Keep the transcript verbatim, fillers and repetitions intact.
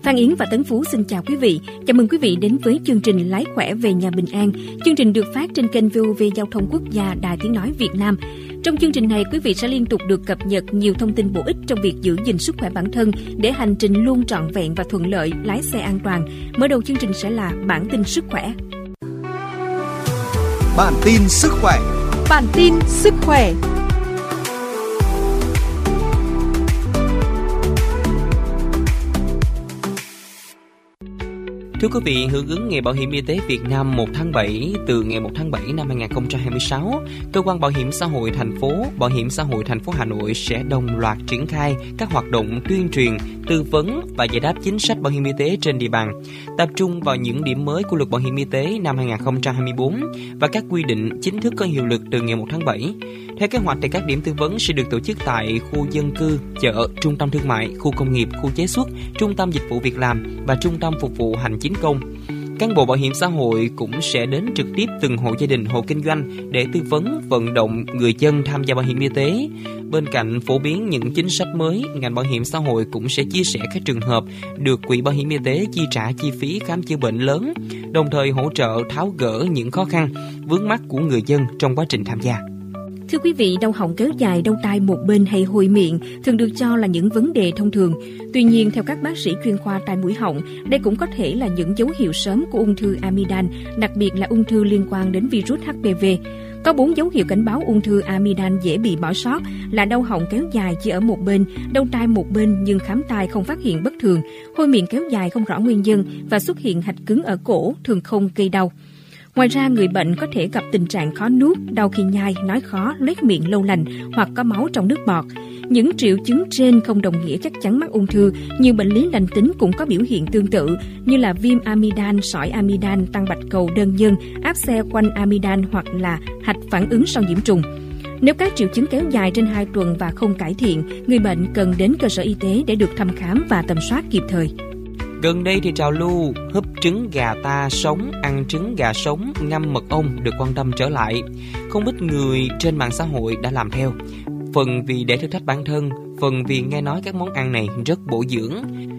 Phan Yến và Tấn Phú xin chào quý vị. Chào mừng quý vị đến với chương trình Lái khỏe về nhà bình an. Chương trình được phát trên kênh vê o vê Giao thông Quốc gia Đài Tiếng nói Việt Nam. Trong chương trình này, quý vị sẽ liên tục được cập nhật nhiều thông tin bổ ích trong việc giữ gìn sức khỏe bản thân để hành trình luôn trọn vẹn và thuận lợi, lái xe an toàn. Mở đầu chương trình sẽ là bản tin sức khỏe. Bản tin sức khỏe. Bản tin sức khỏe. Thưa quý vị, hưởng ứng Ngày Bảo hiểm Y tế Việt Nam một tháng bảy, từ ngày một tháng bảy năm hai nghìn không trăm hai mươi sáu, Cơ quan Bảo hiểm xã hội thành phố, Bảo hiểm xã hội thành phố Hà Nội sẽ đồng loạt triển khai các hoạt động tuyên truyền, tư vấn và giải đáp chính sách bảo hiểm y tế trên địa bàn, tập trung vào những điểm mới của Luật Bảo hiểm Y tế năm hai nghìn không trăm hai mươi tư và các quy định chính thức có hiệu lực từ ngày một tháng bảy. Theo kế hoạch, thì các điểm tư vấn sẽ được tổ chức tại khu dân cư, chợ, trung tâm thương mại, khu công nghiệp, khu chế xuất, trung tâm dịch vụ việc làm và trung tâm phục vụ hành chính công. Cán bộ bảo hiểm xã hội cũng sẽ đến trực tiếp từng hộ gia đình, hộ kinh doanh để tư vấn, vận động người dân tham gia bảo hiểm y tế. Bên cạnh phổ biến những chính sách mới, ngành bảo hiểm xã hội cũng sẽ chia sẻ các trường hợp được Quỹ Bảo hiểm Y tế chi trả chi phí khám chữa bệnh lớn, đồng thời hỗ trợ tháo gỡ những khó khăn, vướng mắc của người dân trong quá trình tham gia. Thưa quý vị, đau họng kéo dài, đau tai một bên hay hôi miệng thường được cho là những vấn đề thông thường. Tuy nhiên, theo các bác sĩ chuyên khoa tai mũi họng, đây cũng có thể là những dấu hiệu sớm của ung thư amidan, đặc biệt là ung thư liên quan đến virus hát pê vê. Có bốn dấu hiệu cảnh báo ung thư amidan dễ bị bỏ sót là đau họng kéo dài chỉ ở một bên, đau tai một bên nhưng khám tai không phát hiện bất thường, hôi miệng kéo dài không rõ nguyên nhân và xuất hiện hạch cứng ở cổ thường không gây đau. Ngoài ra, người bệnh có thể gặp tình trạng khó nuốt, đau khi nhai, nói khó, loét miệng lâu lành hoặc có máu trong nước bọt. Những triệu chứng trên không đồng nghĩa chắc chắn mắc ung thư. Nhiều bệnh lý lành tính cũng có biểu hiện tương tự như là viêm amidan, sỏi amidan, tăng bạch cầu đơn nhân, áp xe quanh amidan hoặc là hạch phản ứng sau nhiễm trùng. Nếu các triệu chứng kéo dài trên hai tuần và không cải thiện, người bệnh cần đến cơ sở y tế để được thăm khám và tầm soát kịp thời. Gần đây thì trào lưu húp trứng gà ta sống, ăn trứng gà sống, ngâm mật ong được quan tâm trở lại. Không ít người trên mạng xã hội đã làm theo. Phần vì để thử thách bản thân, phần vì nghe nói các món ăn này rất bổ dưỡng.